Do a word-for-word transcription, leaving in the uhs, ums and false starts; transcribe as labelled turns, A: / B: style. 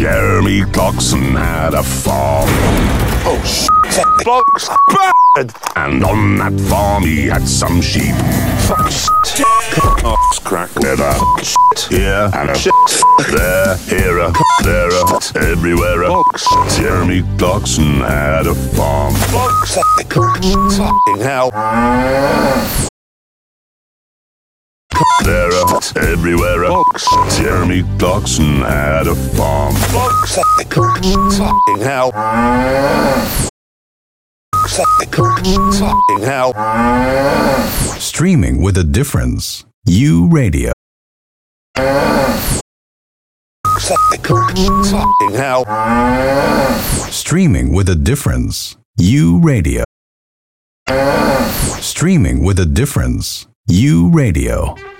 A: Jeremy Clarkson had a farm.
B: Oh, shit. Blokes bad.
A: And on that farm he had some sheep.
B: Fuck shit. Ox crack.
A: Never
B: Shit.
A: here and a
B: Shit.
A: there, here a, there a, everywhere a.
B: Blokes.
A: Jeremy Clarkson had a farm.
B: Blokes. Fucking hell.
A: There a, everywhere a.
B: Blokes.
A: Jeremy Clarkson had a farm.
B: Blokes. Fucking hell. Fucking hell.
C: Streaming with a difference. U Radio.
B: Fucking hell.
C: Streaming with a difference. U Radio. Streaming with a difference. U Radio.